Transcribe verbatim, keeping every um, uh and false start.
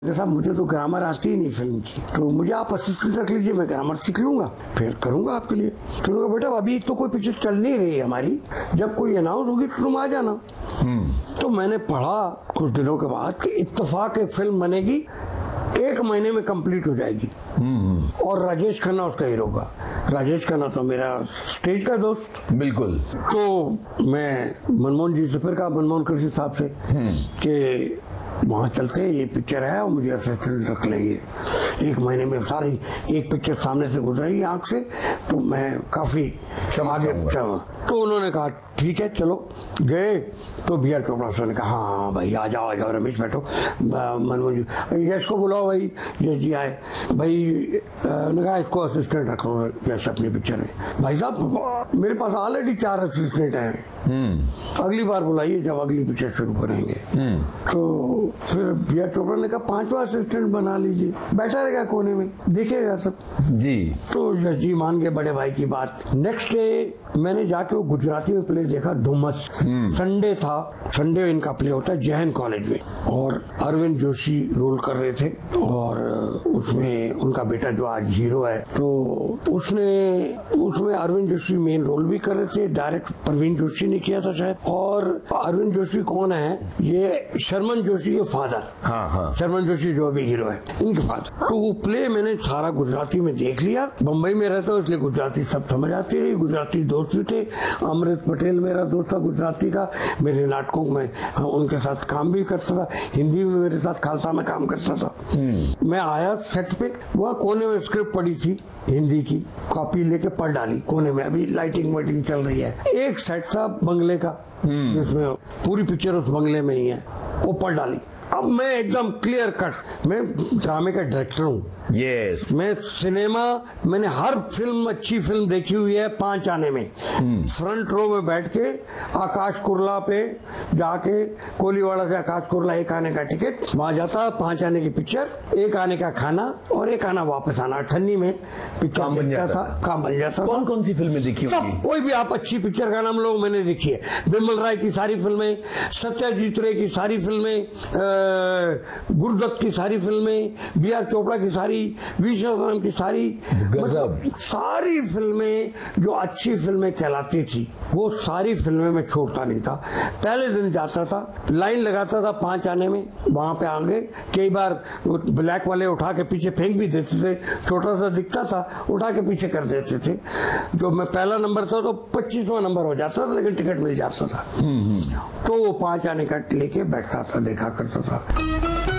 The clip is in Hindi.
साहब मुझे तो ग्रामर आती ही नहीं फिल्म की, तो मुझे आप असिस्टेंट रख लीजिए, मैं ग्रामर सीख लूंगा फिर करूंगा आपके लिए। तो उन्होंने बेटा अभी तो कोई पिक्चर चल नहीं रही है हमारी, जब कोई अनाउंस होगी तो तुम आ जाना। तो मैंने पढ़ा कुछ दिनों के बाद कि इत्तेफाक एक फिल्म बनेगी, एक महीने में कंप्लीट हो जाएगी और राजेश खन्ना उसका हीरो होगा। राजेश खन्ना तो मेरा स्टेज का दोस्त। बिल्कुल। तो मैं मनमोहन जी से फिर कहा, मनमोहन कृषि साहब से कि वहाँ चलते ये पिक्चर है और मुझे असिस्टेंट रख लेंगे, एक महीने में सारी एक पिक्चर सामने से गुजरेगी आंख से, तो मैं काफी आगे। तो उन्होंने कहा ठीक है चलो। गए तो बी आर चोपड़ा सर ने कहा हाँ हाँ भाई आ जाओ आ जाओ रमेश बैठो। मनमोहन जी यश को बुलाओ, भाई यश जी आए, भाई ने कहा इसको असिस्टेंट रखो यश अपनी पिक्चर में। भाई साहब मेरे पास ऑलरेडी चार असिस्टेंट हैं, अगली बार बुलाइए जब अगली पिक्चर शुरू करेंगे। तो फिर बी आर चोपड़ा ने कहा पांचवा असिस्टेंट बना लीजिए, बैठा रहेगा कोने में देखेगा सब जी। तो यश जी मान गए बड़े भाई की बात। नेक्स्ट डे मैंने जाके वो गुजराती में प्ले देखा, धुम्मस। संडे था, संडे इनका प्ले होता है जैन कॉलेज में, और अरविंद जोशी रोल कर रहे थे और उसमें उनका बेटा जो आज हीरो है, तो उसने उसमें अरविंद जोशी मेन रोल भी कर रहे थे, डायरेक्ट प्रवीण जोशी ने किया था शायद। और अरविंद जोशी कौन है, ये शर्मन जोशी के फादर। हाँ हाँ। शर्मन जोशी जो अभी हीरो है इनके फादर। तो वो प्ले मैंने सारा गुजराती में देख लिया, बम्बई में रहता हूँ इसलिए गुजराती सब समझ आती रही, गुजराती दोस्त भी थे। अमृत पटेल मेरा दोस्त था गुजराती का, मेरे नाटकों में उनके साथ काम भी करता था, हिंदी में मेरे साथ खालसा में काम करता था। मैं आया सेट पे, वह कोने में स्क्रिप्ट पड़ी थी हिंदी की, कॉपी लेके पढ़ डाली कोने में, अभी लाइटिंग वाइटिंग चल रही है। एक सेट था बंगले का जिसमें पूरी पिक्चर उस बंगले में ही है, वो पढ़ डाली। अब मैं एकदम क्लियर कट, मैं ड्रामे का डायरेक्टर हूँ। Yes yes. मैं सिनेमा, मैंने हर फिल्म अच्छी फिल्म देखी हुई है पांच आने में। hmm. फ्रंट रो में बैठ के आकाश कुरला पे जाके, कोलीवाड़ा से आकाश कुरला एक आने का टिकट, वहां जाता, पांच आने की पिक्चर, एक आने का खाना और एक आना वापस आना। अठन्नी में पिक्चर बन जाता था, काम बन जाता। कौन कौन सी फिल्में देखी होगी? कोई भी आप अच्छी पिक्चर का नाम लो, मैंने देखी है। बिमल राय की सारी फिल्में, सत्यजीत रे की सारी फिल्में, गुरुदत्त की सारी फिल्में, बी आर चोपड़ा की सारी, विश्वनाथन की सारी, मतलब सारी फिल्में जो अच्छी फिल्में कहलाती थी वो सारी फिल्में मैं छोड़ता नहीं था। पहले दिन जाता था, लाइन लगाता था पांच आने में, वहां पे आगे कई बार ब्लैक वाले उठा के पीछे फेंक भी देते थे, छोटा सा दिखता था उठा के पीछे कर देते थे। जो मैं पहला नंबर था तो पच्चीसवां नंबर हो जाता था, लेकिन टिकट मिल जाता था। तो वो पांच आने का लेके बैठता था, देखा करता था।